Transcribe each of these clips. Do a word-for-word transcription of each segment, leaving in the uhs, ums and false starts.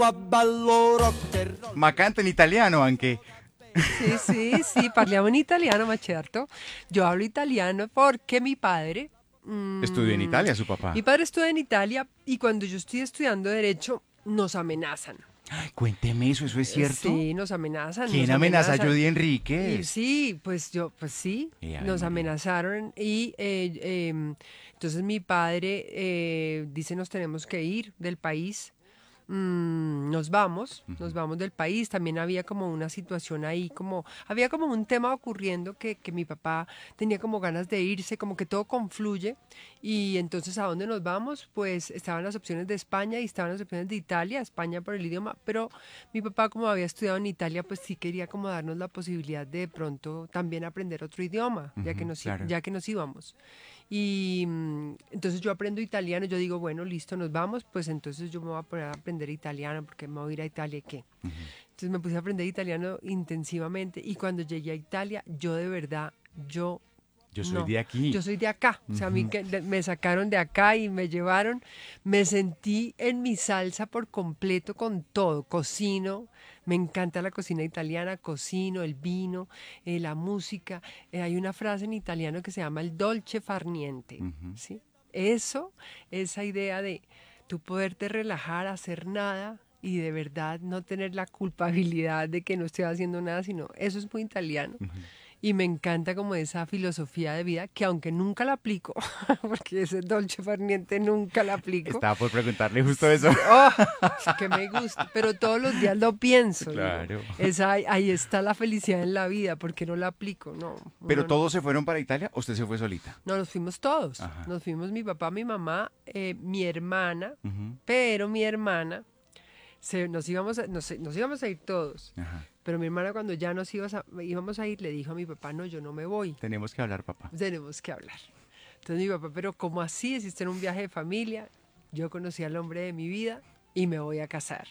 Ma canta in italiano anche. Sì, sì, sì, parliamo in italiano, ma certo. Yo hablo italiano porque mi padre... Estudió en mm, Italia su mi papá. padre estudia en Italia y cuando yo estoy estudiando Derecho, nos amenazan. Cuénteme eso, ¿eso es Eh, cierto? Sí, nos amenazan, nos ¿Quién amenaza a amenazan. Judy Y Enríquez? sí, pues yo, pues sí, Eh, Ave nos María. amenazaron y eh, em, entonces mi padre eh, dice nos tenemos que ir del país. Mm, nos vamos, nos vamos del país. También había como una situación ahí, como había como un tema ocurriendo que, que mi papá tenía como ganas de irse, como que todo confluye. Y entonces, ¿a dónde nos vamos? Pues estaban las opciones de España y estaban las opciones de Italia, España por el idioma, pero mi papá como había estudiado en Italia, pues sí quería como darnos la posibilidad de, de pronto también aprender otro idioma, ya que Ujú, nos, i- claro. ya que nos íbamos. Y mm, entonces yo aprendo italiano, yo digo, bueno, listo, nos vamos, pues entonces yo me voy a poner a aprender italiano porque me voy a ir a Italia, ¿y qué? Ujú. Entonces me puse a aprender italiano intensivamente y cuando llegué a Italia, yo de verdad, yo Yo soy no, de aquí. yo soy de acá, o sea, a mí Ujú. que de- me sacaron de acá y me llevaron, me sentí en mi salsa por completo con todo, cocino, me encanta la cocina italiana, cocino, el vino, eh, la música, eh, hay una frase en italiano que se llama el dolce far niente, Ujú. ¿sí? Eso, esa idea de tú poderte relajar, hacer nada y de verdad no tener la culpabilidad de que no estoy haciendo nada, sino eso es muy italiano. Ujú. Y me encanta como esa filosofía de vida que aunque nunca la aplico, porque ese dolce far niente nunca la aplico, Estaba por preguntarle justo s- eso. oh, es que me gusta, pero todos los días lo pienso, digo, Claro. esa, ahí ahí está la felicidad en la vida, porque no la aplico, no, ¿Pero uno no. todos se fueron para Italia o usted se fue solita? No, nos fuimos todos, Ajá. nos fuimos mi papá, mi mamá, eh, mi hermana, Ujú. pero mi hermana, se, nos, íbamos a, nos, nos íbamos a ir todos, Ajá. pero mi hermana cuando ya nos ibas a- íbamos a ir le dijo a mi papá, no, yo no me voy. Tenemos que hablar, papá. Tenemos que hablar. Entonces mi papá, pero ¿cómo así? Hiciste en un viaje de familia, yo conocí al hombre de mi vida y me voy a casar.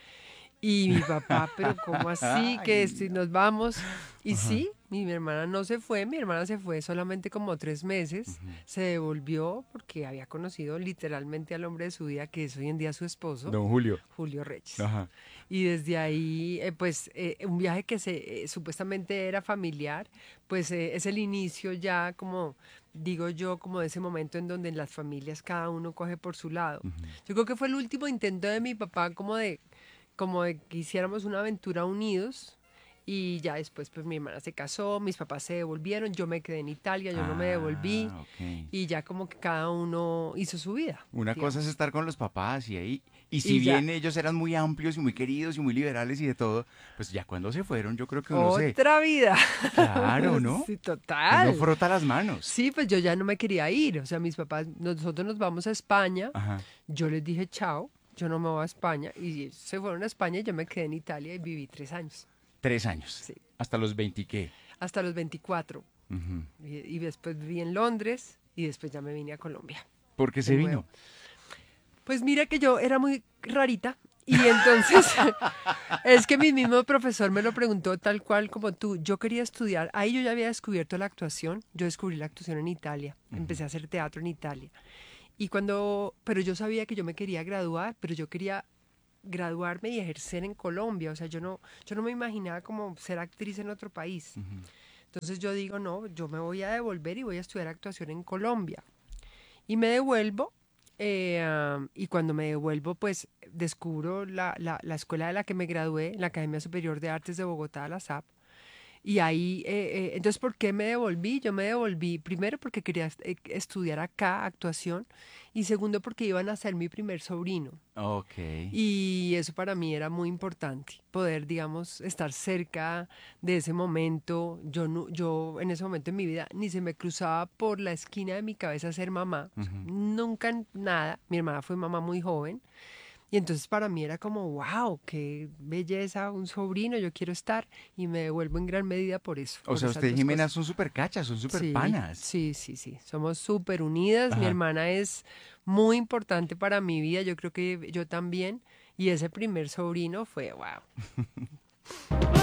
Y mi papá, pero ¿cómo así? Que Ay, si no. nos vamos. Y Ajá. sí, mi, mi hermana no se fue, mi hermana se fue solamente como tres meses, Ujú. se devolvió porque había conocido literalmente al hombre de su vida, que es hoy en día su esposo, Don Julio. Julio Reyes. Ajá. Y desde ahí, eh, pues, eh, un viaje que se, eh, supuestamente era familiar, pues eh, es el inicio ya como, digo yo, como de ese momento en donde en las familias cada uno coge por su lado. Ujú. Yo creo que fue el último intento de mi papá como de, como de que hiciéramos una aventura unidos. Y ya después, pues mi hermana se casó, mis papás se devolvieron, yo me quedé en Italia, yo no me devolví Ah, ok. y ya como que cada uno hizo su vida, Una cosa es digamos. estar con los papás y ahí, y si Y ya, bien ellos eran muy amplios y muy queridos y muy liberales y de todo, pues ya cuando se fueron yo creo que uno se, otra vida. claro, ¿no? Sí, Uno total. frota las manos. Sí, pues yo ya no me quería ir. O sea, mis papás, nosotros nos vamos a España. Ajá. Yo les dije chao, yo no me voy a España. Y ellos se fueron a España y yo me quedé en Italia y viví tres años. Tres años. Sí, Hasta los veinte, ¿qué? hasta los veinticuatro. Ujú. Y, y después viví en Londres y después ya me vine a Colombia ¿Por qué de se nuevo. vino? Pues mira que yo era muy rarita. Y entonces, es que mi mismo profesor me lo preguntó tal cual como tú. Yo quería estudiar, ahí yo ya había descubierto la actuación. Yo descubrí la actuación en Italia. Empecé a hacer teatro en Italia. Y cuando, pero yo sabía que yo me quería graduar, pero yo quería graduarme y ejercer en Colombia. O sea, yo no, yo no me imaginaba como ser actriz en otro país. Ujú. Entonces yo digo, no, yo me voy a devolver y voy a estudiar actuación en Colombia. Y me devuelvo, eh, ah, y cuando me devuelvo, pues descubro la, la, la escuela de la que me gradué, la Academia Superior de Artes de Bogotá, la S A P. Y ahí, eh, eh, entonces, ¿por qué me devolví? Yo me devolví primero porque quería est- eh, estudiar acá actuación y segundo porque iban a ser mi primer sobrino. Ok. Y eso para mí era muy importante, poder, digamos, estar cerca de ese momento. Yo, no, yo en ese momento en mi vida ni se me cruzaba por la esquina de mi cabeza ser mamá. O sea, Ujú. nunca n- nada. Mi hermana fue mamá muy joven. Y entonces para mí era como, wow, qué belleza, un sobrino, yo quiero estar. Y me devuelvo en gran medida por eso, O por sea, esas usted y dos Jimena cosas. son súper cachas, son súper Sí, panas. sí, sí, sí. Somos súper unidas. Mi Ajá. hermana es muy importante para mi vida. Yo creo que yo también. Y ese primer sobrino fue wow.